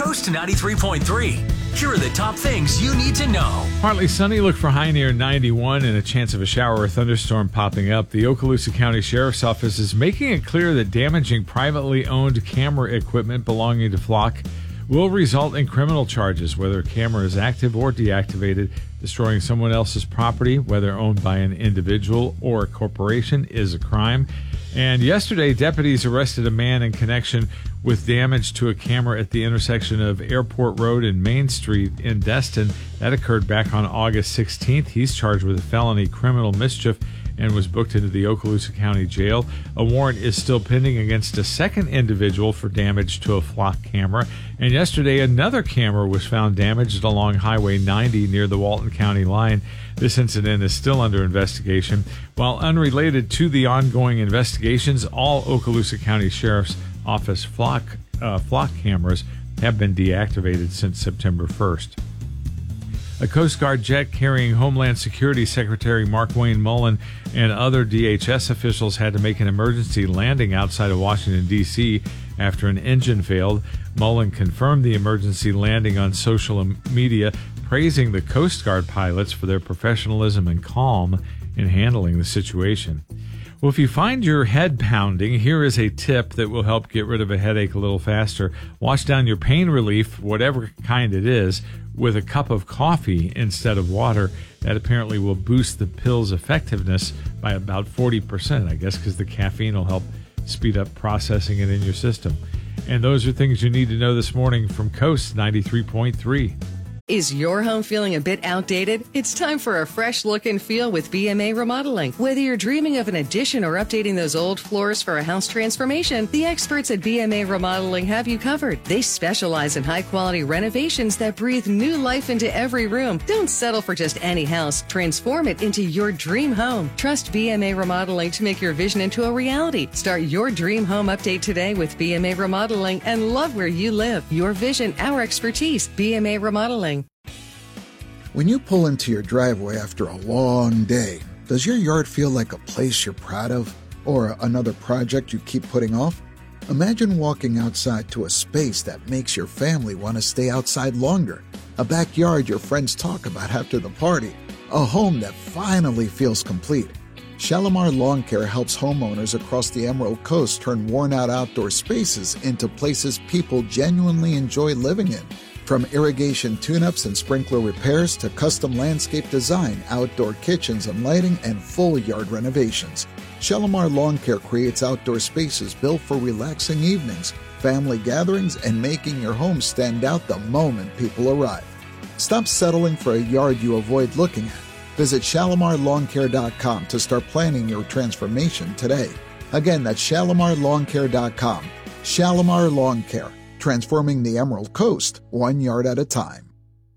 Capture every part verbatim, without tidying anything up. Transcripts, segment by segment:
Coast ninety-three point three. Here are the top things you need to know. Partly sunny, look for high near ninety-one and a chance of a shower or thunderstorm popping up. The Okaloosa County Sheriff's Office is making it clear that damaging privately owned camera equipment belonging to Flock will result in criminal charges, whether a camera is active or deactivated. Destroying someone else's property, whether owned by an individual or a corporation, is a crime. And yesterday, deputies arrested a man in connection with damage to a camera at the intersection of Airport Road and Main Street in Destin. That occurred back on August sixteenth. He's charged with a felony criminal mischief and was booked into the Okaloosa County Jail. A warrant is still pending against a second individual for damage to a Flock camera. And yesterday, another camera was found damaged along Highway ninety near the Walton County line. This incident is still under investigation. While unrelated to the ongoing investigations, all Okaloosa County Sheriff's Office Flock, uh, Flock cameras have been deactivated since September first. A Coast Guard jet carrying Homeland Security Secretary Markwayne Mullin and other D H S officials had to make an emergency landing outside of Washington, D C after an engine failed. Mullin confirmed the emergency landing on social media, praising the Coast Guard pilots for their professionalism and calm in handling the situation. Well, if you find your head pounding, here is a tip that will help get rid of a headache a little faster. Wash down your pain relief, whatever kind it is, with a cup of coffee instead of water. That apparently will boost the pill's effectiveness by about forty percent, I guess, because the caffeine will help speed up processing it in your system. And those are things you need to know this morning from Coast ninety-three point three. Is your home feeling a bit outdated? It's time for a fresh look and feel with B M A Remodeling. Whether you're dreaming of an addition or updating those old floors for a house transformation, the experts at B M A Remodeling have you covered. They specialize in high-quality renovations that breathe new life into every room. Don't settle for just any house. Transform it into your dream home. Trust B M A Remodeling to make your vision into a reality. Start your dream home update today with B M A Remodeling and love where you live. Your vision, our expertise. B M A Remodeling. When you pull into your driveway after a long day, does your yard feel like a place you're proud of or another project you keep putting off? Imagine walking outside to a space that makes your family want to stay outside longer, a backyard your friends talk about after the party, a home that finally feels complete. Shalimar Lawn Care helps homeowners across the Emerald Coast turn worn-out outdoor spaces into places people genuinely enjoy living in. From irrigation tune-ups and sprinkler repairs to custom landscape design, outdoor kitchens and lighting, and full yard renovations, Shalimar Lawn Care creates outdoor spaces built for relaxing evenings, family gatherings, and making your home stand out the moment people arrive. Stop settling for a yard you avoid looking at. Visit Shalimar Lawn Care dot com to start planning your transformation today. Again, that's Shalimar Lawn Care dot com. Shalimar Lawn Care. Transforming the Emerald Coast, one yard at a time.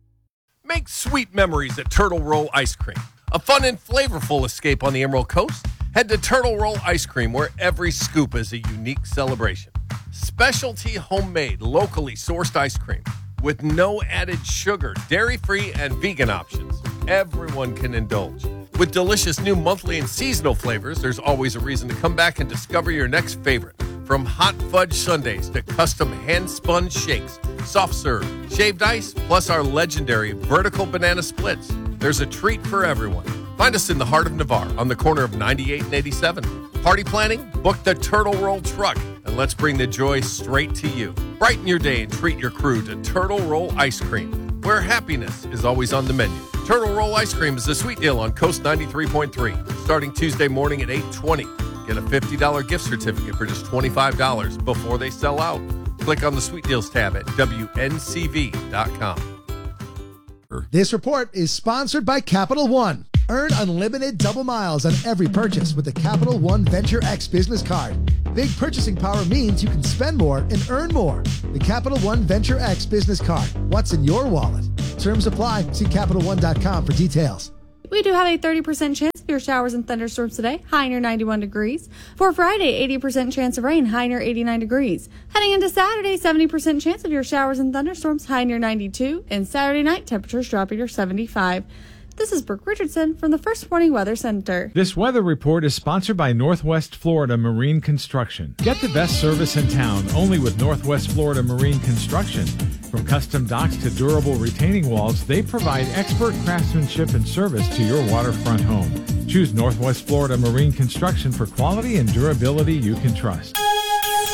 Make sweet memories at Turtle Roll Ice Cream. A fun and flavorful escape on the Emerald Coast? Head to Turtle Roll Ice Cream, where every scoop is a unique celebration. Specialty homemade, locally sourced ice cream with no added sugar, dairy-free, and vegan options. Everyone can indulge. With delicious new monthly and seasonal flavors, there's always a reason to come back and discover your next favorite. From hot fudge sundaes to custom hand-spun shakes, soft serve, shaved ice, plus our legendary vertical banana splits. There's a treat for everyone. Find us in the heart of Navarre on the corner of ninety-eight and eighty-seven. Party planning? Book the Turtle Roll truck and let's bring the joy straight to you. Brighten your day and treat your crew to Turtle Roll Ice Cream, where happiness is always on the menu. Turtle Roll Ice Cream is a sweet deal on Coast ninety-three point three, starting Tuesday morning at eight twenty. Get a fifty dollars gift certificate for just twenty-five dollars before they sell out. Click on the Sweet Deals tab at W N C V dot com. This report is sponsored by Capital One. Earn unlimited double miles on every purchase with the Capital One Venture X business card. Big purchasing power means you can spend more and earn more. The Capital One Venture X business card. What's in your wallet? Terms apply. See Capital One dot com for details. We do have a thirty percent chance of your showers and thunderstorms today, high near ninety-one degrees. For Friday, eighty percent chance of rain, high near eighty-nine degrees. Heading into Saturday, seventy percent chance of your showers and thunderstorms, high near ninety-two. And Saturday night, temperatures dropping near seventy-five. This is Brooke Richardson from the First Warning Weather Center. This weather report is sponsored by Northwest Florida Marine Construction. Get the best service in town only with Northwest Florida Marine Construction. From custom docks to durable retaining walls, they provide expert craftsmanship and service to your waterfront home. Choose Northwest Florida Marine Construction for quality and durability you can trust.